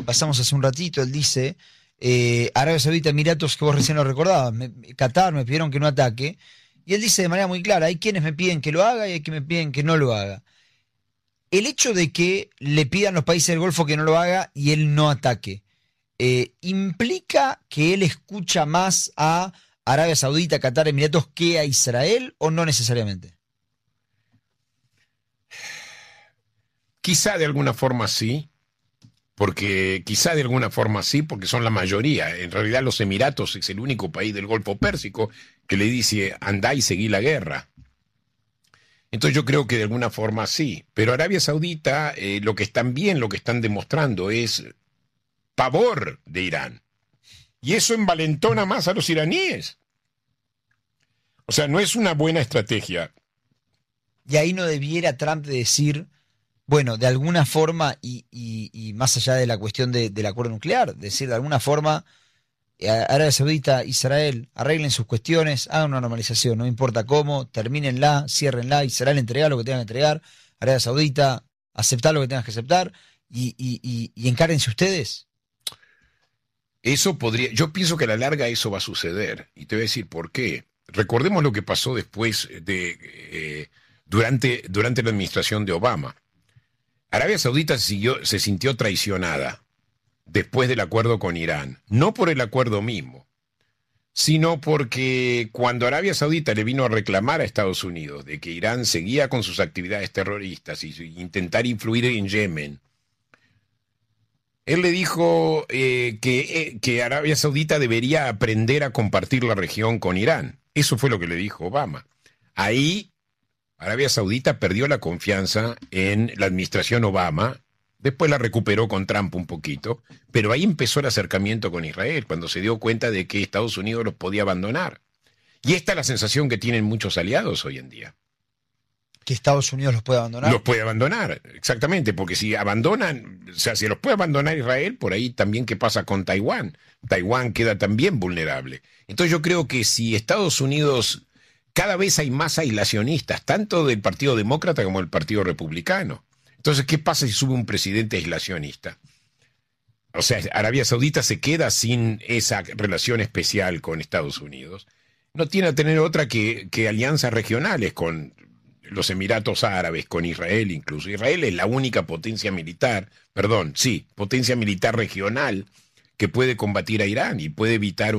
pasamos hace un ratito, él dice, Arabia Saudita, Emiratos, que vos recién lo recordabas, Qatar me pidieron que no ataque, y él dice de manera muy clara, hay quienes me piden que lo haga y hay quienes me piden que no lo haga. El hecho de que le pidan los países del Golfo que no lo haga y él no ataque, ¿implica que él escucha más a Arabia Saudita, Qatar, Emiratos que a Israel o no necesariamente? Quizá de alguna forma sí, porque son la mayoría. En realidad los Emiratos es el único país del Golfo Pérsico que le dice andá y seguí la guerra. Entonces yo creo que de alguna forma sí, pero Arabia Saudita lo que están demostrando es pavor de Irán. Y eso envalentona más a los iraníes. O sea, no es una buena estrategia. Y ahí no debiera Trump decir, bueno, de alguna forma, y más allá de la cuestión del acuerdo nuclear, decir de alguna forma, Arabia Saudita, Israel, arreglen sus cuestiones, hagan una normalización, no importa cómo, termínenla, ciérrenla, Israel entrega lo que tengan que entregar, Arabia Saudita, aceptar lo que tengas que aceptar, y encárense ustedes. Eso podría, yo pienso que a la larga eso va a suceder, y te voy a decir por qué. Recordemos lo que pasó después durante la administración de Obama. Arabia Saudita se sintió traicionada después del acuerdo con Irán, no por el acuerdo mismo, sino porque cuando Arabia Saudita le vino a reclamar a Estados Unidos de que Irán seguía con sus actividades terroristas y intentar influir en Yemen, él le dijo que Arabia Saudita debería aprender a compartir la región con Irán. Eso fue lo que le dijo Obama. Ahí Arabia Saudita perdió la confianza en la administración Obama, después la recuperó con Trump un poquito, pero ahí empezó el acercamiento con Israel, cuando se dio cuenta de que Estados Unidos los podía abandonar. Y esta es la sensación que tienen muchos aliados hoy en día. ¿Que Estados Unidos los puede abandonar? Los puede abandonar, exactamente, porque si abandonan, o sea, si los puede abandonar Israel, por ahí también qué pasa con Taiwán. Taiwán queda también vulnerable. Entonces yo creo que si Estados Unidos, cada vez hay más aislacionistas, tanto del Partido Demócrata como del Partido Republicano. Entonces, ¿qué pasa si sube un presidente aislacionista? O sea, Arabia Saudita se queda sin esa relación especial con Estados Unidos. No tiene a tener otra que alianzas regionales con los Emiratos Árabes, con Israel incluso. Israel es la única potencia militar regional que puede combatir a Irán y puede evitar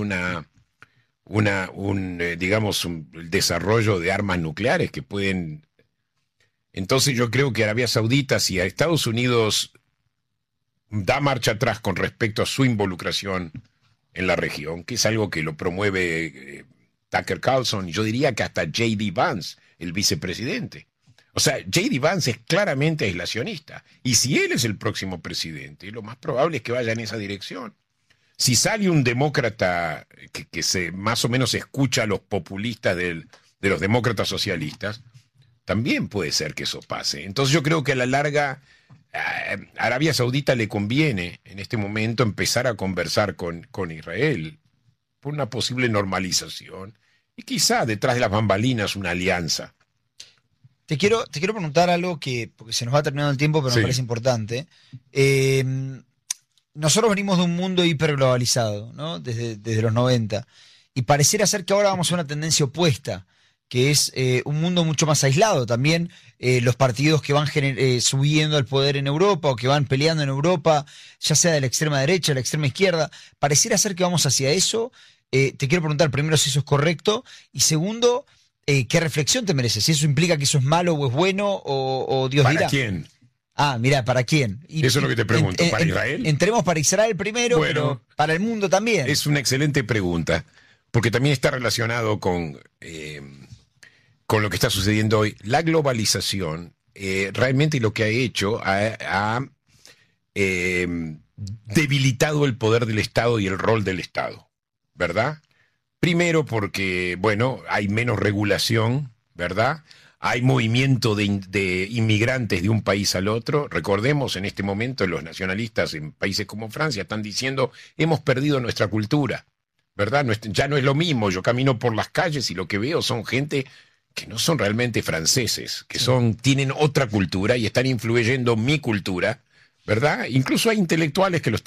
digamos, el desarrollo de armas nucleares que pueden. Entonces yo creo que Arabia Saudita, si a Estados Unidos da marcha atrás con respecto a su involucración en la región, que es algo que lo promueve Tucker Carlson, y yo diría que hasta J.D. Vance, el vicepresidente. O sea, J.D. Vance es claramente aislacionista, y si él es el próximo presidente, lo más probable es que vaya en esa dirección. Si sale un demócrata que se más o menos escucha a los populistas de los demócratas socialistas, también puede ser que eso pase. Entonces yo creo que a la larga a Arabia Saudita le conviene en este momento empezar a conversar con Israel por una posible normalización y quizá detrás de las bambalinas una alianza. Te quiero preguntar algo porque se nos va terminando el tiempo, pero Sí. me parece importante. Nosotros venimos de un mundo hiperglobalizado, ¿no? Desde los 90. Y pareciera ser que ahora vamos a una tendencia opuesta, que es un mundo mucho más aislado. También los partidos que van subiendo al poder en Europa o que van peleando en Europa, ya sea de la extrema derecha, de la extrema izquierda, pareciera ser que vamos hacia eso. Te quiero preguntar primero si eso es correcto y segundo, ¿qué reflexión te merece? Si eso implica que eso es malo o es bueno o Dios dirá. ¿Para quién? Ah, mira, ¿para quién? Eso es lo que te pregunto. ¿Para Israel? Entremos para Israel primero, Bueno, pero para el mundo también. Es una excelente pregunta, porque también está relacionado con lo que está sucediendo hoy. La globalización realmente lo que ha hecho ha debilitado el poder del Estado y el rol del Estado, ¿verdad? Primero porque, bueno, hay menos regulación, ¿verdad? Hay movimiento de inmigrantes de un país al otro. Recordemos, en este momento los nacionalistas en países como Francia están diciendo hemos perdido nuestra cultura, ¿verdad? Ya no es lo mismo. Yo camino por las calles y lo que veo son gente que no son realmente franceses, que tienen otra cultura y están influyendo mi cultura, ¿verdad? Incluso hay intelectuales que lo están